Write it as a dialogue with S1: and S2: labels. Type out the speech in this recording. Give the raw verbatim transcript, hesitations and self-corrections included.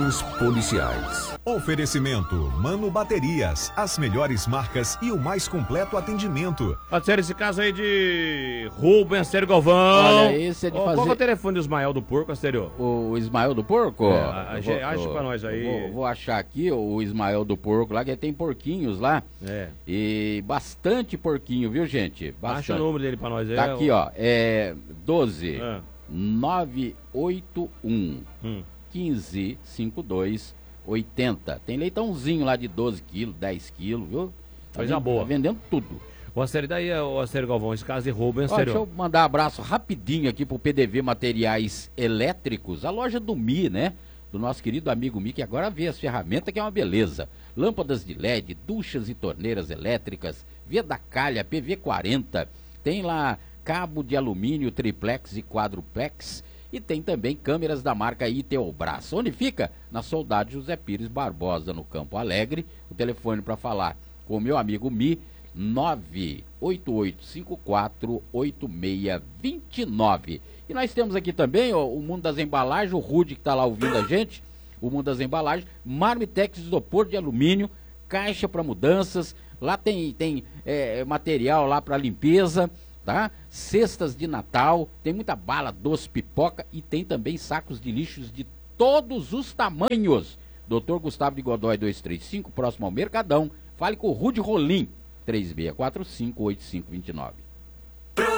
S1: Serviços policiais.
S2: Oferecimento Mano Baterias, as melhores marcas e o mais completo atendimento.
S3: Pode ser esse caso aí de roubo, hein, Astério Galvão?
S4: Olha, esse é de
S3: Ô,
S4: fazer...
S3: Qual é o telefone do Ismael do Porco, Astério?
S4: O Ismael do Porco?
S3: É, acha pra nós aí.
S4: Vou, vou achar aqui o Ismael do Porco lá, que tem porquinhos lá.
S3: É.
S4: E bastante porquinho, viu, gente? Bastante.
S3: Acha o número dele pra nós aí.
S4: Tá aqui, ó. É doze
S3: Ah.
S4: nove oito um
S3: Hum.
S4: quinze cinquenta e dois oitenta. Tem leitãozinho lá de doze quilos, dez quilos, viu? Tá
S3: Coisa
S4: vend-
S3: boa.
S4: Tá vendendo tudo.
S3: O Astério, daí, o Astério Galvão, esse caso de roubo, hein,
S4: Ó,
S3: Astério?
S4: deixa eu mandar um abraço rapidinho aqui pro P D V Materiais Elétricos, a loja do Mi, né? Do nosso querido amigo Mi, que agora vê as ferramentas, que é uma beleza. Lâmpadas de L E D, duchas e torneiras elétricas, via da calha, P V quarenta, tem lá cabo de alumínio triplex e quadruplex, e tem também câmeras da marca Iteobras. Onde fica? Na Soldado José Pires Barbosa, no Campo Alegre. O telefone para falar com o meu amigo Mi, nove oito oito cinco quatro oito seis dois nove. E nós temos aqui também ó, o Mundo das Embalagens, o Rude que está lá ouvindo a gente, o Mundo das Embalagens, Marmitex isopor de alumínio, caixa para mudanças, lá tem, tem é, material lá para limpeza, tá? Cestas de Natal, tem muita bala, doce, pipoca e tem também sacos de lixos de todos os tamanhos. doutor Gustavo de Godói duzentos e trinta e cinco, próximo ao Mercadão. Fale com o Rude Rolim, três seis quatro cinco oito cinco dois nove.